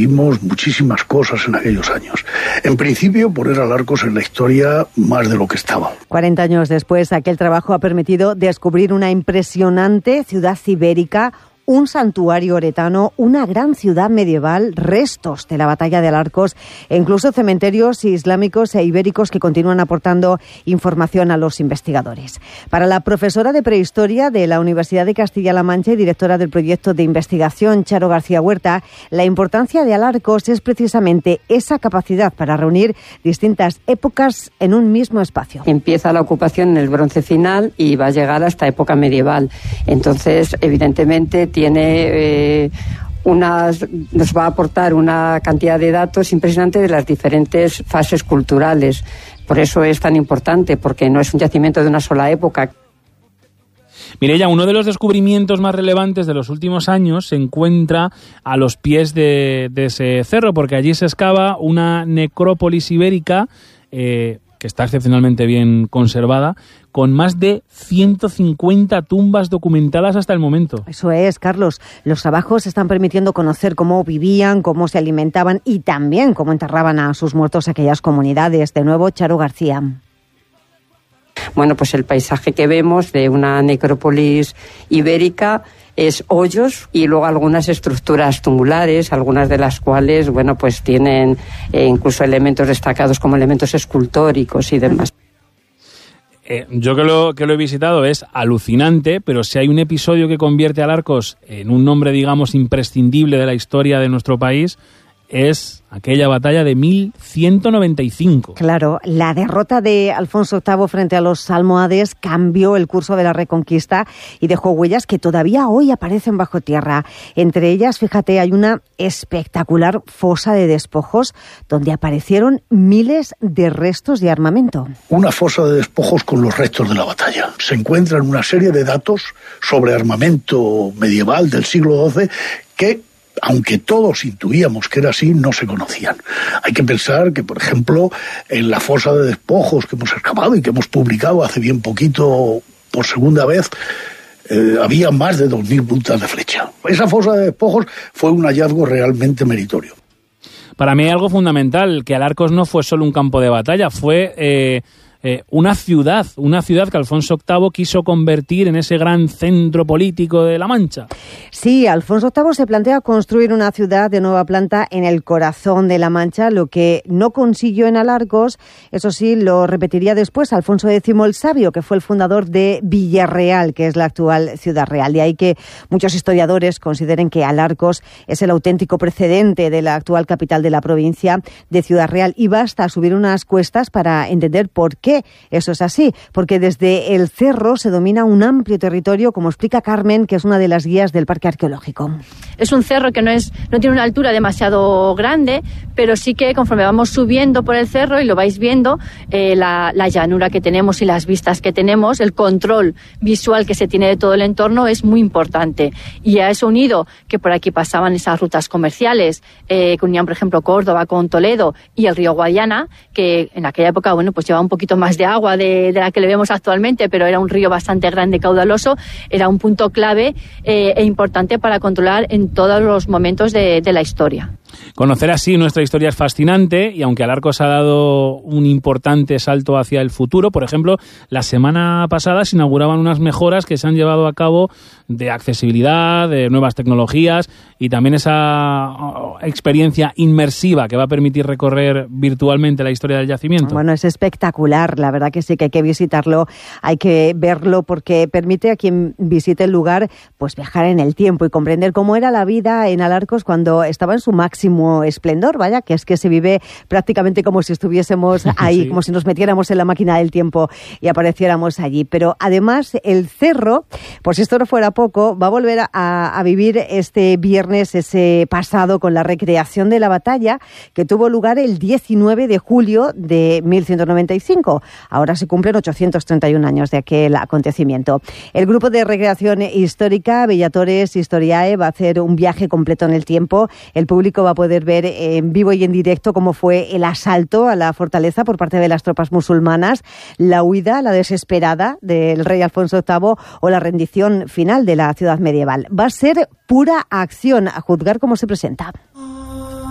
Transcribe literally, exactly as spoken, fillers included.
vivimos muchísimas cosas en aquellos años. En principio, poner al Arcos en la historia más de lo que estaba. cuarenta años después, aquel trabajo ha permitido descubrir una impresionante ciudad ibérica, un santuario oretano, una gran ciudad medieval, restos de la batalla de Alarcos e incluso cementerios islámicos e ibéricos que continúan aportando información a los investigadores. Para la profesora de prehistoria de la Universidad de Castilla-La Mancha y directora del proyecto de investigación, Charo García Huerta, la importancia de Alarcos es precisamente esa capacidad para reunir distintas épocas en un mismo espacio. Empieza la ocupación en el bronce final y va a llegar hasta época medieval. Entonces, evidentemente, tiene eh, unas, nos va a aportar una cantidad de datos impresionante de las diferentes fases culturales. Por eso es tan importante, porque no es un yacimiento de una sola época. Mireia, uno de los descubrimientos más relevantes de los últimos años se encuentra a los pies de, de ese cerro, porque allí se excava una necrópolis ibérica eh, que está excepcionalmente bien conservada, con más de ciento cincuenta tumbas documentadas hasta el momento. Eso es, Carlos. Los trabajos están permitiendo conocer cómo vivían, cómo se alimentaban y también cómo enterraban a sus muertos aquellas comunidades. De nuevo, Charo García. Bueno, pues el paisaje que vemos de una necrópolis ibérica es hoyos y luego algunas estructuras tumulares, algunas de las cuales, bueno, pues tienen eh, incluso elementos destacados como elementos escultóricos y demás. Eh, yo que lo, que lo he visitado es alucinante, pero si hay un episodio que convierte a Alarcos en un nombre, digamos, imprescindible de la historia de nuestro país, es aquella batalla de mil ciento noventa y cinco. Claro, la derrota de Alfonso octavo frente a los almohades cambió el curso de la Reconquista y dejó huellas que todavía hoy aparecen bajo tierra. Entre ellas, fíjate, hay una espectacular fosa de despojos donde aparecieron miles de restos de armamento. Una fosa de despojos con los restos de la batalla. Se encuentran una serie de datos sobre armamento medieval del siglo doce que, aunque todos intuíamos que era así, no se conocían. Hay que pensar que, por ejemplo, en la fosa de despojos que hemos excavado y que hemos publicado hace bien poquito por segunda vez, eh, había más de dos mil puntas de flecha. Esa fosa de despojos fue un hallazgo realmente meritorio. Para mí hay algo fundamental, que Alarcos no fue solo un campo de batalla, fue eh, eh, una ciudad, una ciudad que Alfonso octavo quiso convertir en ese gran centro político de La Mancha. Sí, Alfonso octavo se plantea construir una ciudad de nueva planta en el corazón de La Mancha, lo que no consiguió en Alarcos. Eso sí, lo repetiría después Alfonso décimo el Sabio, que fue el fundador de Villarreal, que es la actual Ciudad Real. De ahí que muchos historiadores consideren que Alarcos es el auténtico precedente de la actual capital de la provincia de Ciudad Real. Y basta subir unas cuestas para entender por qué eso es así, porque desde el cerro se domina un amplio territorio, como explica Carmen, que es una de las guías del Parque Arqueológico. Es un cerro que no es no tiene una altura demasiado grande, pero sí que conforme vamos subiendo por el cerro y lo vais viendo, eh, la, la llanura que tenemos y las vistas que tenemos, el control visual que se tiene de todo el entorno es muy importante. Y a eso unido que por aquí pasaban esas rutas comerciales eh, que unían, por ejemplo, Córdoba con Toledo y el río Guadiana, que en aquella época, bueno, pues llevaba un poquito más de agua de, de la que le vemos actualmente, pero era un río bastante grande, caudaloso, era un punto clave eh, e importante para controlar en todos los momentos de, de la historia. Conocer así nuestra historia es fascinante y aunque Alarcos ha dado un importante salto hacia el futuro, por ejemplo, la semana pasada se inauguraban unas mejoras que se han llevado a cabo de accesibilidad, de nuevas tecnologías y también esa experiencia inmersiva que va a permitir recorrer virtualmente la historia del yacimiento. Bueno, es espectacular, la verdad que sí que hay que visitarlo, hay que verlo porque permite a quien visite el lugar pues viajar en el tiempo y comprender cómo era la vida en Alarcos cuando estaba en su máximo esplendor, vaya, que es que se vive prácticamente como si estuviésemos ahí, sí, como si nos metiéramos en la máquina del tiempo y apareciéramos allí. Pero además el cerro, por si esto no fuera poco, va a volver a, a vivir este viernes ese pasado con la recreación de la batalla que tuvo lugar el diecinueve de julio de mil ciento noventa y cinco. Ahora se cumplen ochocientos treinta y un años de aquel acontecimiento. El grupo de recreación histórica Bellatores Historiae va a hacer un viaje completo en el tiempo. El público va a poder ver en vivo y en directo cómo fue el asalto a la fortaleza por parte de las tropas musulmanas, la huida, la desesperada del rey Alfonso octavo o la rendición final de la ciudad medieval. Va a ser pura acción, a juzgar cómo se presenta.